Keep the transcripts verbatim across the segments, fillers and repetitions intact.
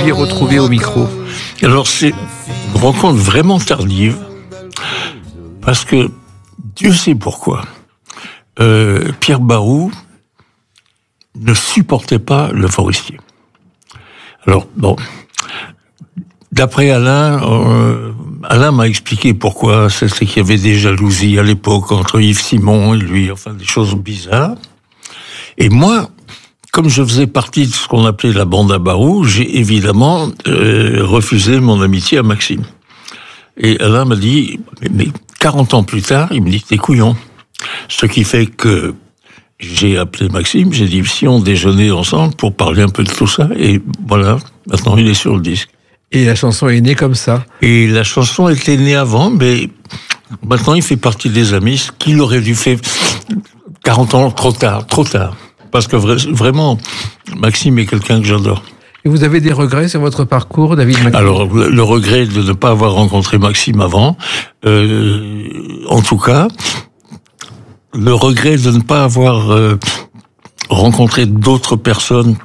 vouliez retrouver au micro? Alors, c'est une rencontre vraiment tardive, parce que, Dieu sait pourquoi, euh, Pierre Barou ne supportait pas le Forestier. Alors, bon, d'après Alain, euh, Alain m'a expliqué pourquoi. C'est qu'il y avait des jalousies à l'époque entre Yves Simon et lui, enfin des choses bizarres. Et moi, comme je faisais partie de ce qu'on appelait la bande à Barou, j'ai évidemment euh, refusé mon amitié à Maxime. Et Alain m'a dit, mais quarante ans plus tard, il me dit, t'es couillon. Ce qui fait que j'ai appelé Maxime, j'ai dit, si on déjeunait ensemble pour parler un peu de tout ça, et voilà, maintenant il est sur le disque. Et la chanson est née comme ça. Et la chanson était née avant, mais maintenant il fait partie des amis, ce qu'il aurait dû faire quarante ans trop tard, trop tard. Parce que vraiment, Maxime est quelqu'un que j'adore. Et vous avez des regrets sur votre parcours, David McNeil? Alors, le, le regret de ne pas avoir rencontré Maxime avant, euh, en tout cas, le regret de ne pas avoir euh, rencontré d'autres personnes.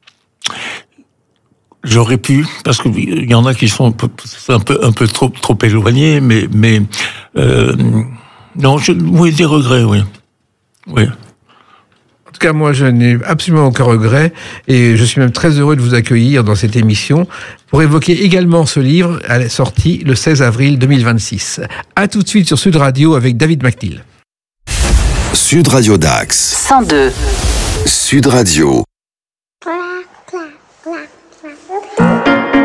J'aurais pu, parce qu'il y en a qui sont un peu, un peu, un peu trop, trop éloignés, mais, mais euh, non, je, oui, des regrets, oui, oui. En tout cas, moi, je n'ai absolument aucun regret, et je suis même très heureux de vous accueillir dans cette émission pour évoquer également ce livre, sorti le seize avril deux mille vingt-six. À tout de suite sur Sud Radio avec David McNeil. Sud Radio Dax. cent deux. Sud Radio.